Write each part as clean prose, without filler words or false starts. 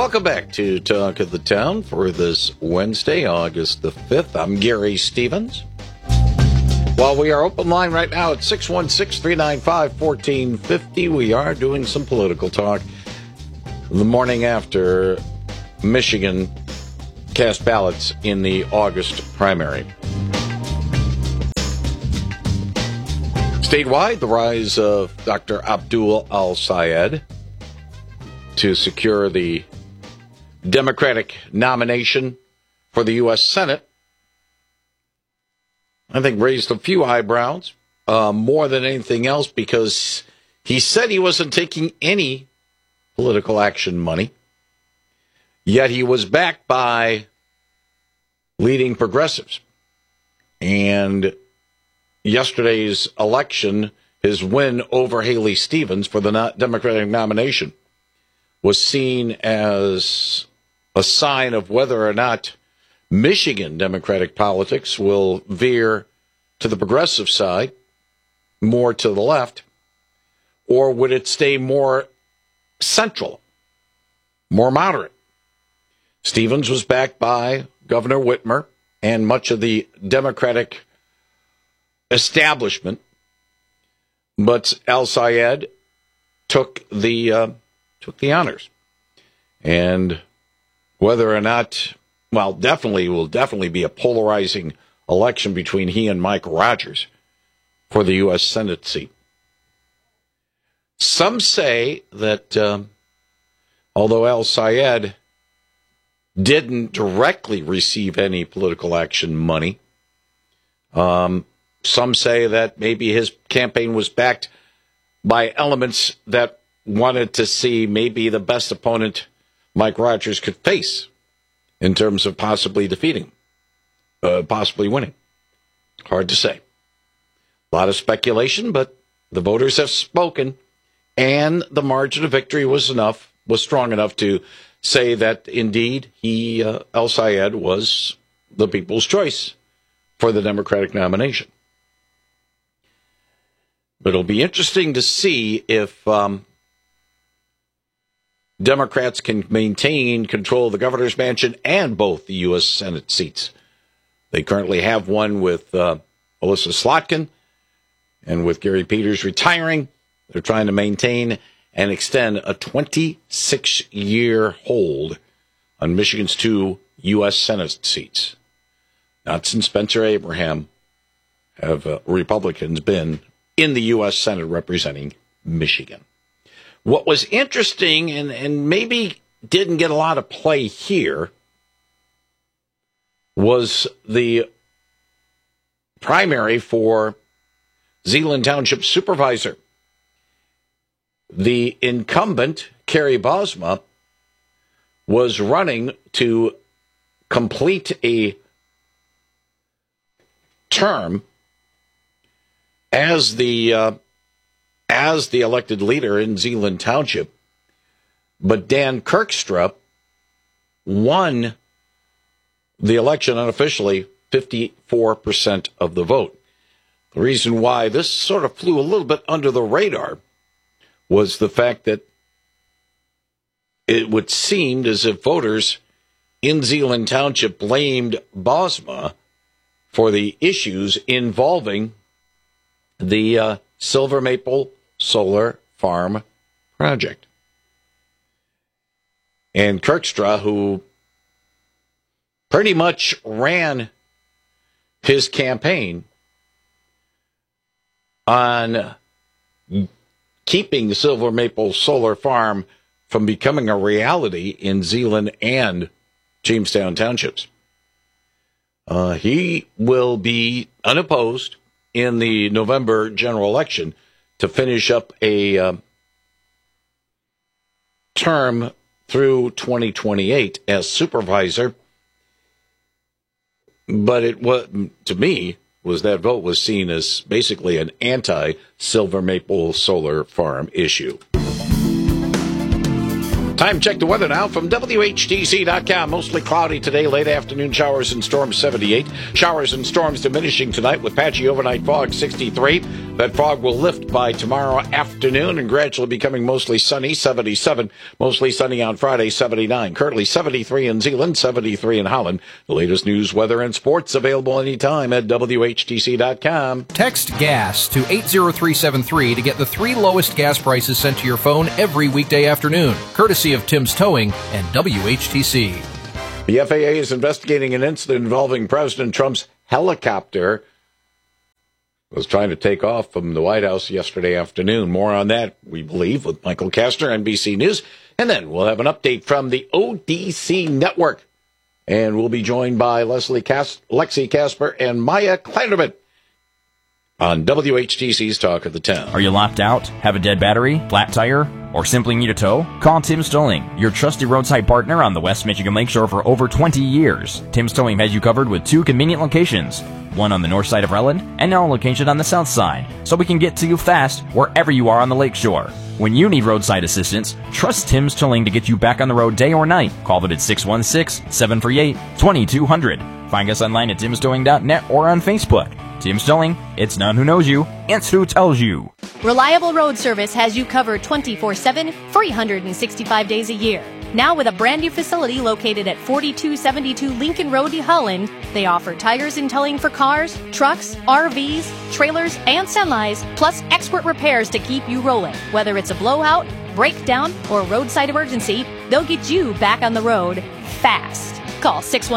Welcome back to Talk of the Town for this Wednesday, August the 5th. I'm Gary Stevens. While we are open line right now at 616-395-1450, we are doing some political talk the morning after Michigan cast ballots in the August primary. Statewide, the rise of Dr. Abdul Al-Sayed to secure the Democratic nomination for the U.S. Senate, I think, raised a few eyebrows, more than anything else, because he said he wasn't taking any political action money, yet he was backed by leading progressives. And yesterday's election, his win over Haley Stevens for the Democratic nomination, was seen as a sign of whether or not Michigan Democratic politics will veer to the progressive side, more to the left, or would it stay more central, more moderate? Stevens was backed by Governor Whitmer and much of the Democratic establishment, but Al-Sayed took the honors. And whether or not, well, will definitely be a polarizing election between he and Mike Rogers for the U.S. Senate seat. Some say that although Al-Sayed didn't directly receive any political action money, some say that maybe his campaign was backed by elements that wanted to see maybe the best opponent Mike Rogers could face in terms of possibly defeating, possibly winning. Hard to say. A lot of speculation, but the voters have spoken, and the margin of victory was strong enough to say that indeed Al-Sayed was the people's choice for the Democratic nomination. But it'll be interesting to see if Democrats can maintain control of the governor's mansion and both the U.S. Senate seats. They currently have one with Elissa Slotkin, and with Gary Peters retiring, they're trying to maintain and extend a 26-year hold on Michigan's 2 U.S. Senate seats. Not since Spencer Abraham have Republicans been in the U.S. Senate representing Michigan. What was interesting and maybe didn't get a lot of play here was the primary for Zeeland Township Supervisor. The incumbent, Carrie Bosma, was running to complete a term as the elected leader in Zeeland Township, but Dan Kirkstra won the election unofficially, 54% of the vote. The reason why this sort of flew a little bit under the radar was the fact that it would seem as if voters in Zeeland Township blamed Bosma for the issues involving the Silver Maple Solar Farm project. And Kirkstra, who pretty much ran his campaign on keeping the Silver Maple Solar Farm from becoming a reality in Zeeland and Jamestown Townships. He will be unopposed in the November general election to finish up a term through 2028 as supervisor. But it was, to me, that vote was seen as basically an anti-Silver Maple Solar Farm issue. Time check the weather now from WHTC.com. Mostly cloudy today, late afternoon showers and storms 78. Showers and storms diminishing tonight with patchy overnight fog 63. That fog will lift by tomorrow afternoon and gradually becoming mostly sunny, 77. Mostly sunny on Friday, 79. Currently 73 in Zeeland, 73 in Holland. The latest news, weather, and sports available anytime at WHTC.com. Text GAS to 80373 to get the 3 lowest gas prices sent to your phone every weekday afternoon, courtesy of Tim's Towing and WHTC. The FAA is investigating an incident involving President Trump's helicopter. Was trying to take off from the White House yesterday afternoon. More on that, we believe, with Michael Kastner, NBC News. And then we'll have an update from the ODC Network. And we'll be joined by Lexi Casper and Maya Kleinerman on WHTC's Talk of the Town. Are you locked out? Have a dead battery? Flat tire? Or simply need a tow? Call Tim's Towing, your trusted roadside partner on the West Michigan Lakeshore for over 20 years. Tim's Towing has you covered with 2 convenient locations, one on the north side of Rutland and now a location on the south side, so we can get to you fast wherever you are on the lakeshore. When you need roadside assistance, trust Tim's Towing to get you back on the road day or night. Call them at 616-738-2200. Find us online at timstowing.net or on Facebook. Tim's Towing, it's not who knows you, it's who tells you. Reliable Road Service has you covered 24/7, 365 days a year. Now with a brand new facility located at 4272 Lincoln Road, Holland, they offer tires and towing for cars, trucks, RVs, trailers, and semis, plus expert repairs to keep you rolling. Whether it's a blowout, breakdown, or roadside emergency, they'll get you back on the road fast. Call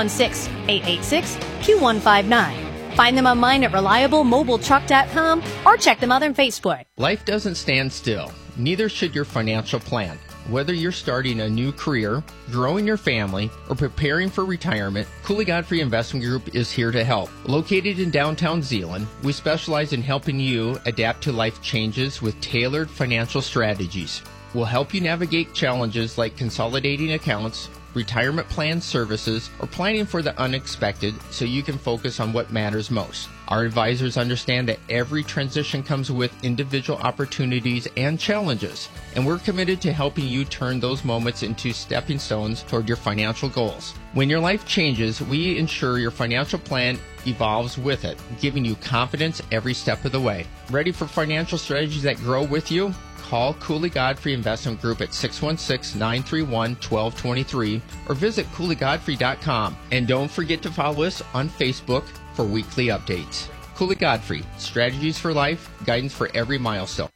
616-886-Q159. Find them online at reliablemobiletruck.com or check them out on Facebook. Life doesn't stand still. Neither should your financial plan. Whether you're starting a new career, growing your family, or preparing for retirement, Cooley Godfrey Investment Group is here to help. Located in downtown Zeeland, we specialize in helping you adapt to life changes with tailored financial strategies. We'll help you navigate challenges like consolidating accounts, retirement plan services, or planning for the unexpected so you can focus on what matters most. Our advisors understand that every transition comes with individual opportunities and challenges, and we're committed to helping you turn those moments into stepping stones toward your financial goals. When your life changes, we ensure your financial plan evolves with it, giving you confidence every step of the way. Ready for financial strategies that grow with you? Call Cooley Godfrey Investment Group at 616-931-1223 or visit CooleyGodfrey.com. And don't forget to follow us on Facebook for weekly updates. Cooley Godfrey, strategies for life, guidance for every milestone.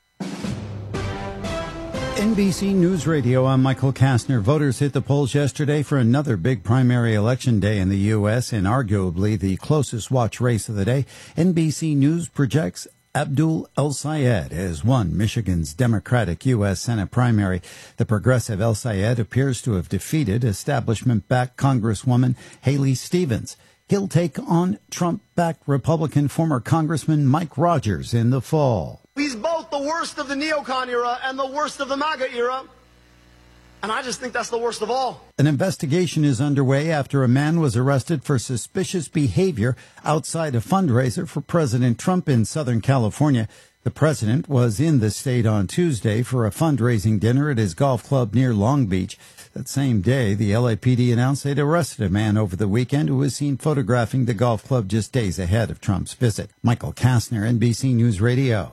NBC News Radio, I'm Michael Kastner. Voters hit the polls yesterday for another big primary election day in the U.S. and arguably the closest watch race of the day. NBC News projects Abdul El-Sayed has won Michigan's Democratic U.S. Senate primary. The progressive El-Sayed appears to have defeated establishment-backed Congresswoman Haley Stevens. He'll take on Trump-backed Republican former Congressman Mike Rogers in the fall. He's both the worst of the neocon era and the worst of the MAGA era. And I just think that's the worst of all. An investigation is underway after a man was arrested for suspicious behavior outside a fundraiser for President Trump in Southern California. The president was in the state on Tuesday for a fundraising dinner at his golf club near Long Beach. That same day, the LAPD announced they'd arrested a man over the weekend who was seen photographing the golf club just days ahead of Trump's visit. Michael Kastner, NBC News Radio.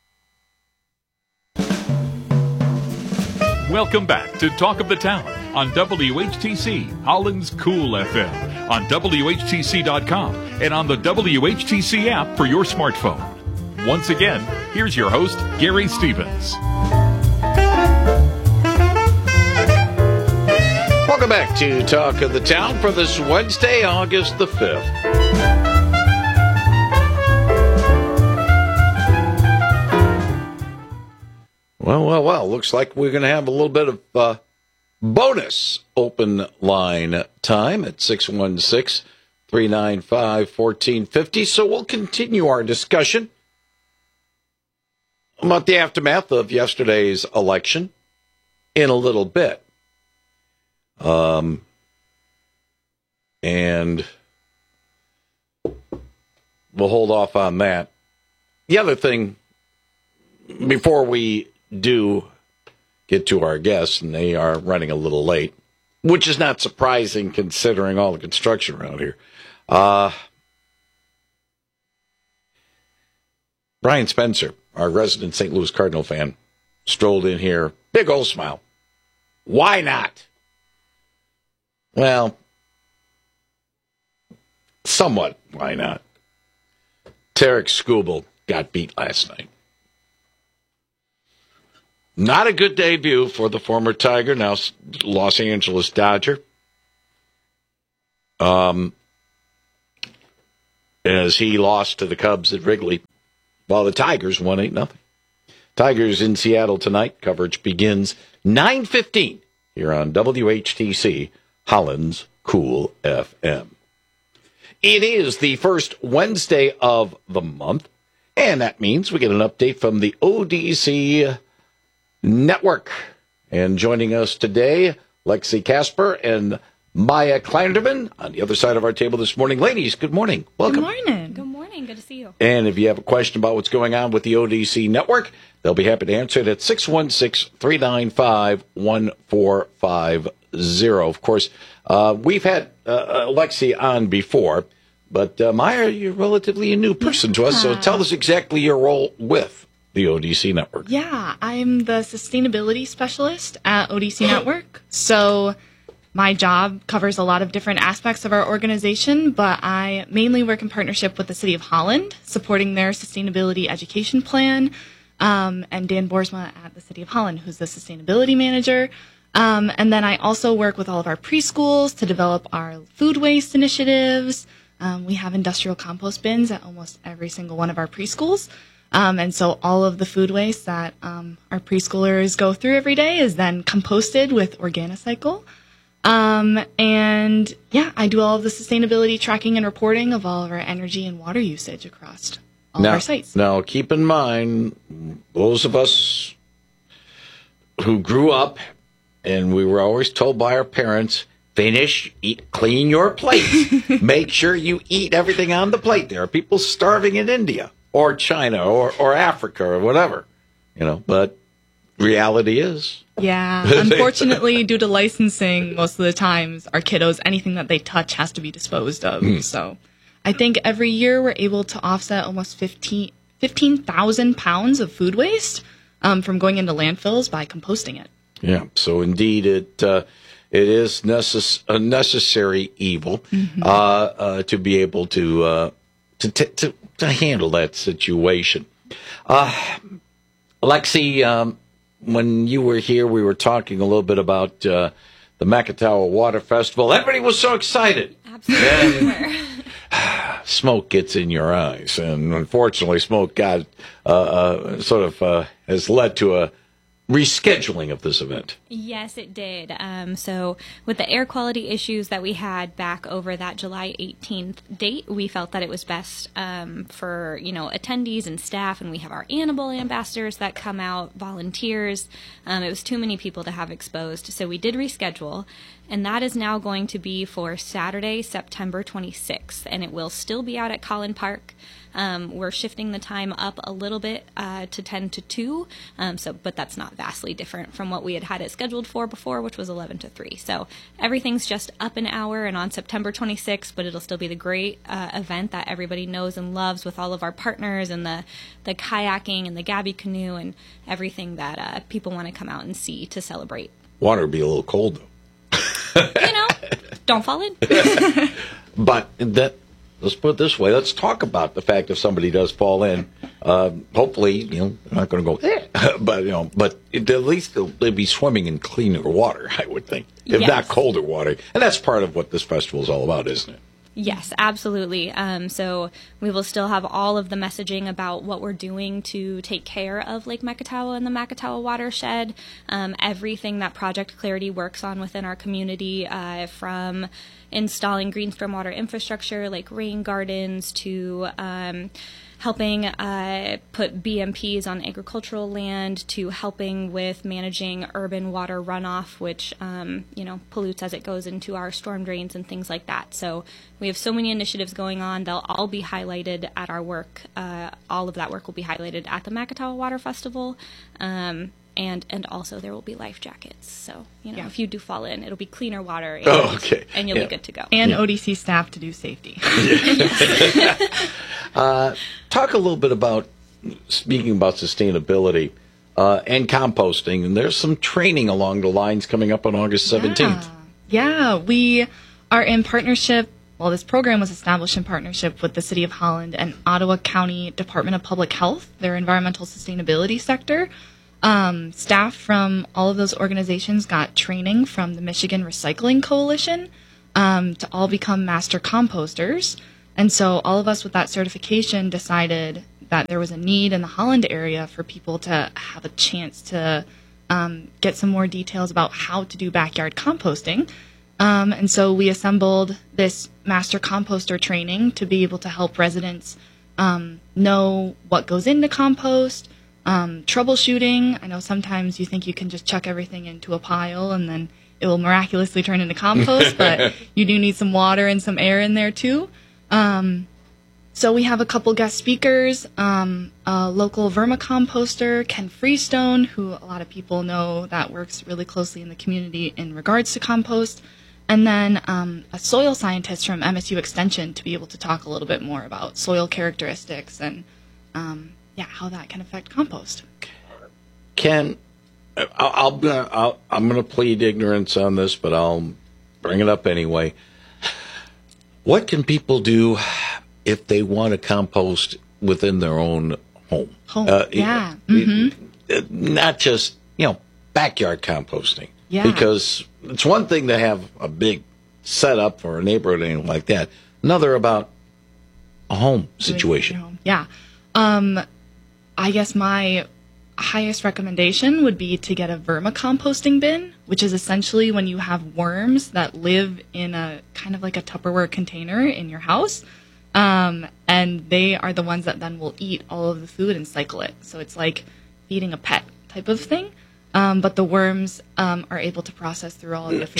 Welcome back to Talk of the Town on WHTC, Holland's Cool FM, on WHTC.com, and on the WHTC app for your smartphone. Once again, here's your host, Gary Stevens. Welcome back to Talk of the Town for this Wednesday, August the 5th. Well, looks like we're going to have a little bit of bonus open line time at 616-395-1450. So we'll continue our discussion about the aftermath of yesterday's election in a little bit. And we'll hold off on that. The other thing, before we do get to our guests, and they are running a little late, which is not surprising considering all the construction around here. The Brian Spencer, our resident St. Louis Cardinal fan, strolled in here, big old smile. Why not? Well, somewhat, why not? Tarek Skubal got beat last night. Not a good debut for the former Tiger, now Los Angeles Dodger. As he lost to the Cubs at Wrigley, while the Tigers won 8-0. Tigers in Seattle tonight. Coverage begins 9:15 here on WHTC, Holland's Cool FM. It is the first Wednesday of the month, and that means we get an update from the ODC Network. And joining us today, Lexi Casper and Maya Kleinerman on the other side of our table this morning. Ladies, good morning. Welcome. Good morning. Good morning. Good to see you. And if you have a question about what's going on with the ODC Network, they'll be happy to answer it at 616-395-1450. Of course, we've had Lexi on before, but Maya, you're relatively a new person to us, so tell us exactly your role with the ODC Network. Yeah, I'm the sustainability specialist at ODC Network. So my job covers a lot of different aspects of our organization, but I mainly work in partnership with the City of Holland, supporting their sustainability education plan, and Dan Boersma at the City of Holland, who's the sustainability manager. And then I also work with all of our preschools to develop our food waste initiatives. We have industrial compost bins at almost every single one of our preschools. And so all of the food waste that our preschoolers go through every day is then composted with Organicycle. And yeah, I do all of the sustainability tracking and reporting of all of our energy and water usage across all of our sites. Now, keep in mind, those of us who grew up and we were always told by our parents, finish, eat, clean your plate. Make sure you eat everything on the plate. There are people starving in India or China or Africa or whatever, but reality is. Yeah, unfortunately, due to licensing, most of the times, our kiddos, anything that they touch has to be disposed of. So I think every year we're able to offset almost 15,000 pounds of food waste from going into landfills by composting it. Yeah, so indeed it is a necessary evil to be able to handle that situation. Lexi, when you were here, we were talking a little bit about the Macatawa Water Festival. Everybody was so excited. Absolutely. Smoke gets in your eyes, and unfortunately, smoke got has led to a rescheduling of this event. Yes, it did. So with the air quality issues that we had back over that July 18th date, we felt that it was best for, attendees and staff, and we have our animal ambassadors that come out, volunteers. It was too many people to have exposed, so we did reschedule, and that is now going to be for Saturday, September 26th, and it will still be out at Collin Park. We're shifting the time up a little bit to 10 to 2, but that's not vastly different from what we had it scheduled for before, which was 11 to 3. So everything's just up an hour and on September 26th, but it'll still be the great event that everybody knows and loves with all of our partners and the kayaking and the Gabby canoe and everything that people want to come out and see to celebrate. Water would be a little cold, though. Don't fall in. But let's put it this way. Let's talk about the fact if somebody does fall in. Hopefully, they're not going to go, but at least they'll be swimming in cleaner water, I would think, if not colder water. And that's part of what this festival is all about, isn't it? Yes, absolutely. So we will still have all of the messaging about what we're doing to take care of Lake Macatawa and the Macatawa watershed, everything that Project Clarity works on within our community, from installing green stormwater infrastructure like rain gardens to helping put BMPs on agricultural land, to helping with managing urban water runoff, which pollutes as it goes into our storm drains and things like that. So we have so many initiatives going on. They'll all be highlighted at our work. All of that work will be highlighted at the Macatawa Water Festival. And also there will be life jackets. So, if you do fall in, it'll be cleaner water and you'll be good to go. And ODC staff to do safety. Talk a little bit about speaking about sustainability and composting, and there's some training along the lines coming up on August 17th. Yeah, we are in partnership. Well, this program was established in partnership with the City of Holland and Ottawa County Department of Public Health, their environmental sustainability sector. Staff from all of those organizations got training from the Michigan Recycling Coalition to all become master composters. And so all of us with that certification decided that there was a need in the Holland area for people to have a chance to get some more details about how to do backyard composting. And so we assembled this master composter training to be able to help residents know what goes into compost, troubleshooting. I know sometimes you think you can just chuck everything into a pile and then it will miraculously turn into compost, but you do need some water and some air in there too. So we have a couple guest speakers, a local vermicomposter, Ken Freestone, who a lot of people know that works really closely in the community in regards to compost, and then a soil scientist from MSU Extension to be able to talk a little bit more about soil characteristics and how that can affect compost. Ken, I'm gonna plead ignorance on this, but I'll bring it up anyway. What can people do if they want to compost within their own home? Not just, backyard composting. Yeah. Because it's one thing to have a big setup for a neighborhood or anything like that. Another about a home situation. Yeah. I guess my highest recommendation would be to get a vermicomposting bin, which is essentially when you have worms that live in a kind of like a Tupperware container in your house. And they are the ones that then will eat all of the food and cycle it. So it's like feeding a pet type of thing. But the worms are able to process through all of the food.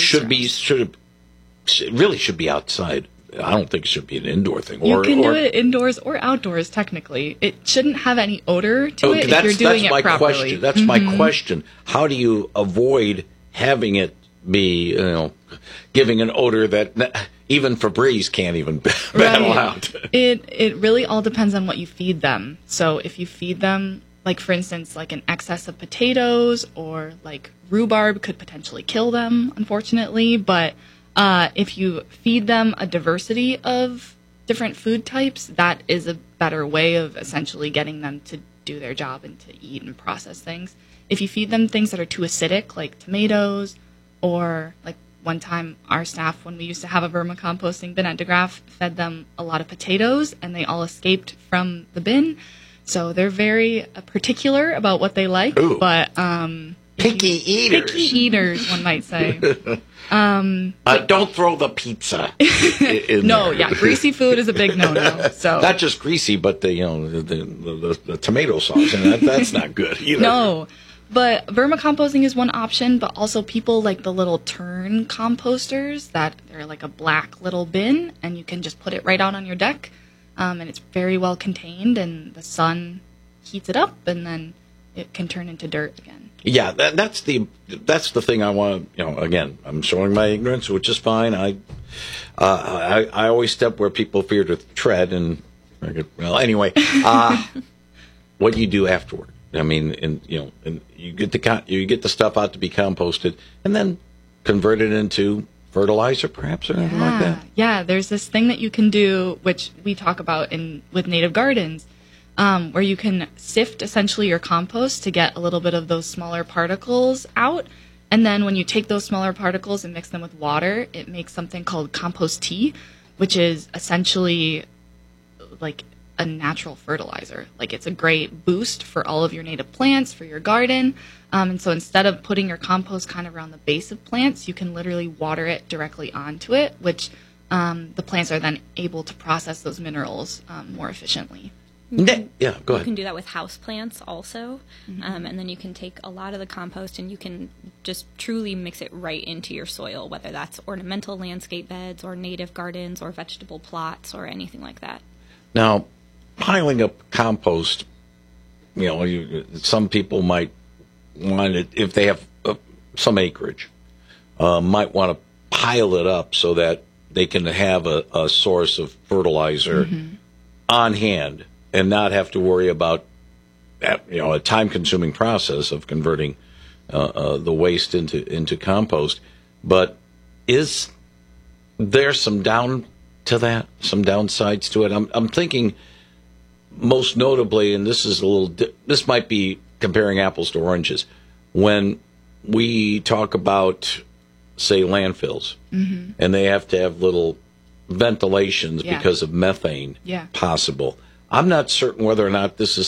Really should be outside. I don't think it should be an indoor thing. You can do it indoors or outdoors, technically. It shouldn't have any odor to it if you're doing it properly. That's my question. How do you avoid having it be, giving an odor that even Febreze can't even battle out? It really all depends on what you feed them. So if you feed them, like for instance, like an excess of potatoes or like rhubarb could potentially kill them, unfortunately. But if you feed them a diversity of different food types, that is a better way of essentially getting them to do their job and to eat and process things. If you feed them things that are too acidic, like tomatoes, or like one time our staff, when we used to have a vermicomposting bin at DeGraff, fed them a lot of potatoes and they all escaped from the bin. So they're very particular about what they like. Ooh. But picky eaters. Picky eaters, one might say. Don't throw the pizza in No, there. yeah, greasy food is a big no-no. So not just greasy, but the tomato sauce, and that's not good either. No, but vermicomposting is one option, but also people like the little turn composters that they're like a black little bin, and you can just put it right out on your deck, and it's very well contained, and the sun heats it up, and then it can turn into dirt again. Yeah, that's the thing I want. Again, I'm showing my ignorance, which is fine. I always step where people fear to tread, and anyway, what do you do afterward? I mean, and you get the stuff out to be composted, and then convert it into fertilizer, perhaps, or anything like that. Yeah, there's this thing that you can do, which we talk about with Native Gardens. Where you can sift essentially your compost to get a little bit of those smaller particles out. And then when you take those smaller particles and mix them with water, it makes something called compost tea, which is essentially like a natural fertilizer. Like it's a great boost for all of your native plants, for your garden. And so instead of putting your compost kind of around the base of plants, you can literally water it directly onto it, which the plants are then able to process those minerals more efficiently. Go ahead. You can do that with houseplants also, and then you can take a lot of the compost and you can just truly mix it right into your soil, whether that's ornamental landscape beds or native gardens or vegetable plots or anything like that. Now, piling up compost, some people might want it, if they have some acreage, might want to pile it up so that they can have a source of fertilizer on hand and not have to worry about a time-consuming process of converting the waste into compost. But is there some downsides to it? I'm thinking most notably, and this might be comparing apples to oranges, when we talk about, say, landfills, and they have to have little ventilations because of methane possible. I'm not certain whether or not this is